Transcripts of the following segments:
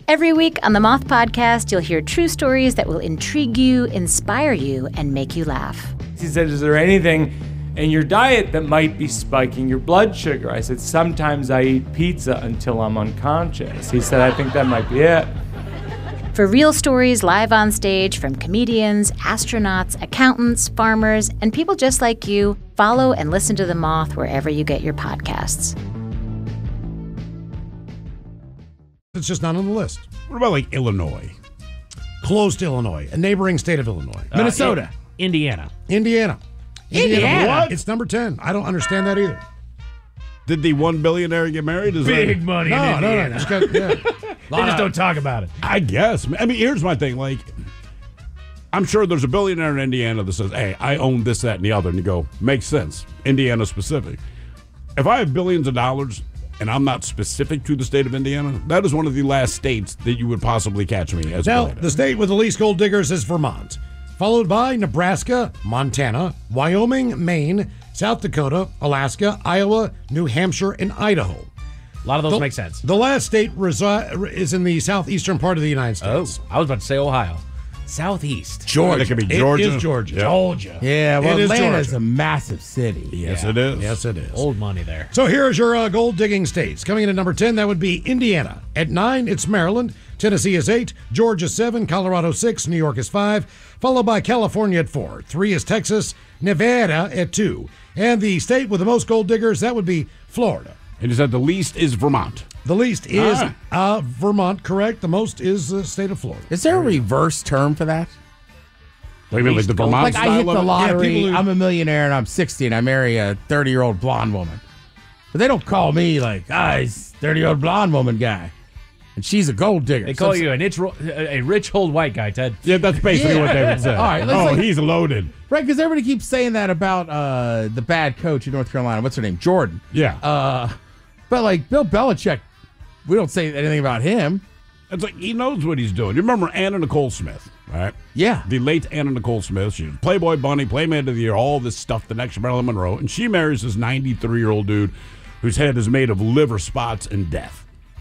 Every week on the Moth Podcast, you'll hear true stories that will intrigue you, inspire you, and make you laugh. He said, is there anything in your diet that might be spiking your blood sugar? I said, sometimes I eat pizza until I'm unconscious. He said, I think that might be it. For real stories live on stage from comedians, astronauts, accountants, farmers, and people just like you, follow and listen to The Moth wherever you get your podcasts. It's just not on the list. What about like Illinois? Close to Illinois, a neighboring state of Illinois. Minnesota. Indiana. What? It's number 10. I don't understand that either. Did the one billionaire get married? Big money in Indiana. Just got, yeah. They just don't talk about it. I guess. I mean, here's my thing. Like, I'm sure there's a billionaire in Indiana that says, hey, I own this, that, and the other. And you go, makes sense. Indiana specific. If I have billions of dollars and I'm not specific to the state of Indiana, that is one of the last states that you would possibly catch me as a Now, billionaire. the state with the least gold diggers is Vermont, followed by Nebraska, Montana, Wyoming, Maine, South Dakota, Alaska, Iowa, New Hampshire, and Idaho. A lot of those make sense. The last state is in the southeastern part of the United States. I was about to say Ohio. Southeast. Georgia. It could be Georgia. It is Georgia. Yep. Georgia. Yeah, well, It is Atlanta's Georgia. a massive city. Yes, it is. Yes, it is. Old money there. So here's your gold digging states. Coming in at number 10, that would be Indiana. At 9, it's Maryland. Tennessee is 8. Georgia 7. Colorado 6. New York is 5. Followed by California at 4. 3 is Texas. Nevada at 2. And the state with the most gold diggers, that would be Florida. And you said the least is Vermont. The least is Vermont, correct. The most is the state of Florida. Is there a reverse term for that? Like the Vermont Like I hit style the of it? lottery, people who- I'm a millionaire, and I'm 60, and I marry a 30-year-old blonde woman. But they don't call me like, he's 30-year-old blonde woman guy. And she's a gold digger. They call you a rich old white guy, Ted. Yeah, that's basically what they would say. All right, let's he's loaded. Right, because everybody keeps saying that about the bad coach in North Carolina. What's her name? Jordan. Yeah. But, like, Bill Belichick, we don't say anything about him. It's like he knows what he's doing. You remember Anna Nicole Smith, right? Yeah. The late Anna Nicole Smith. She was Playboy Bunny, Playmate of the Year, all this stuff, the next Marilyn Monroe. And she marries this 93-year-old dude whose head is made of liver spots and death.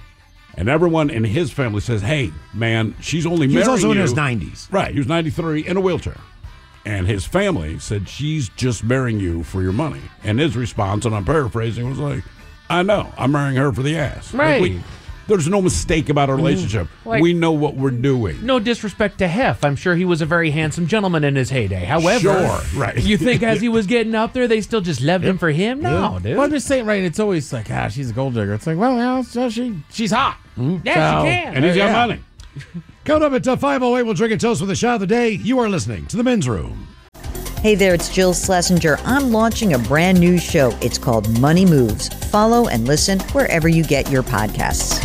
And everyone in his family says, hey, man, she's only marrying you. He's also in his 90s. Right. He was 93 in a wheelchair. And his family said, she's just marrying you for your money. And his response, and I'm paraphrasing, was like, I know. I'm marrying her for the ass. Right. Like there's no mistake about our relationship. Like- we know what we're doing. No disrespect to Hef. I'm sure he was a very handsome gentleman in his heyday. However, Sure, right. you think as he was getting up there, they still just loved him for him? No, dude. Well, I'm just saying, right, it's always like, she's a gold digger. It's like, well, she's hot. Yeah, she can. And he's got money. Coming up at 5:08, we'll drink and toast with the shot of the day. You are listening to The Men's Room. Hey there, it's Jill Schlesinger. I'm launching a brand new show. It's called Money Moves. Follow and listen wherever you get your podcasts.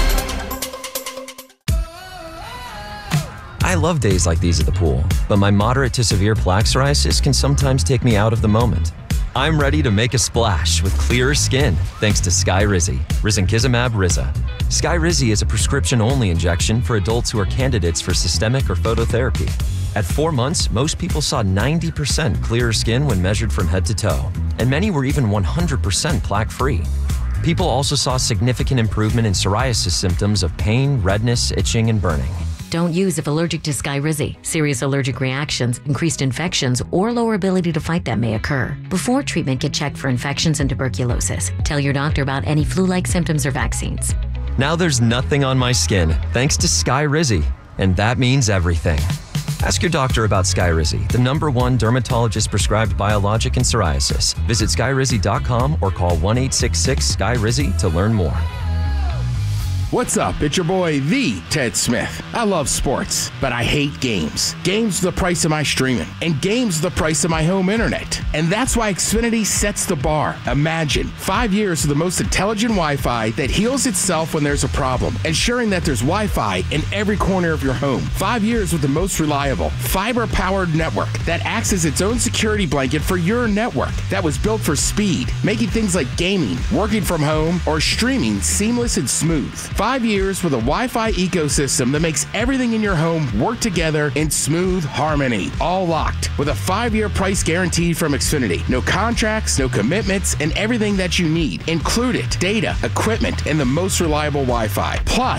I love days like these at the pool, but my moderate to severe plaque psoriasis can sometimes take me out of the moment. I'm ready to make a splash with clearer skin thanks to Skyrizi, risankizumab Riza. Skyrizi is a prescription-only injection for adults who are candidates for systemic or phototherapy. At 4 months, most people saw 90% clearer skin when measured from head to toe, and many were even 100% plaque-free. People also saw significant improvement in psoriasis symptoms of pain, redness, itching, and burning. Don't use if allergic to Skyrizi. Serious allergic reactions, increased infections, or lower ability to fight them may occur. Before treatment, get checked for infections and tuberculosis. Tell your doctor about any flu-like symptoms or vaccines. Now there's nothing on my skin thanks to Skyrizi, and that means everything. Ask your doctor about Skyrizi, the #1 dermatologist-prescribed biologic in psoriasis. Visit Skyrizi.com or call 1-866-SKY-RIZI to learn more. What's up? It's your boy, the Ted Smith. I love sports, but I hate games. Games are the price of my streaming, and games are the price of my home internet. And that's why Xfinity sets the bar. Imagine 5 years of the most intelligent Wi-Fi that heals itself when there's a problem, ensuring that there's Wi-Fi in every corner of your home. 5 years with the most reliable, fiber-powered network that acts as its own security blanket for your network that was built for speed, making things like gaming, working from home, or streaming seamless and smooth. 5 years with a Wi-Fi ecosystem that makes everything in your home work together in smooth harmony. All locked with a 5-year price guarantee from Xfinity. No contracts, no commitments, and everything that you need included: data, equipment, and the most reliable Wi-Fi. Plus,